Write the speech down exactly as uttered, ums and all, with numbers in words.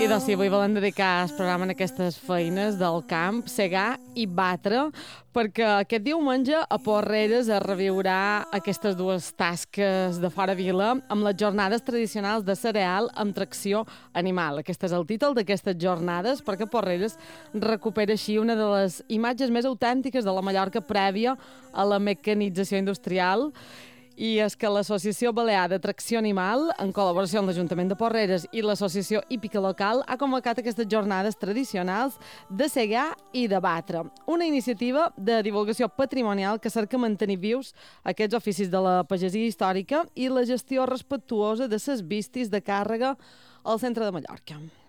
I doncs sí, avui volem dedicar el programa a aquestes feines del camp, segar i batre, perquè aquest diumenge a Porreres es reviurà aquestes dues tasques de fora vila amb les jornades tradicionals de cereal amb tracció animal. Aquest és el títol d'aquestes jornades, perquè Porreres recupera així una de les imatges més autèntiques de la Mallorca prèvia a la mecanització industrial. I és que l'Associació Balear de Tracció Animal, en col·laboració amb l'Ajuntament de Porreres i l'Associació Hípica Local, ha convocat aquestes jornades tradicionals de segar i de batre. Una iniciativa de divulgació patrimonial que cerca mantenir vius aquests oficis de la pagesia històrica i la gestió respectuosa de ses vistes de càrrega al centre de Mallorca.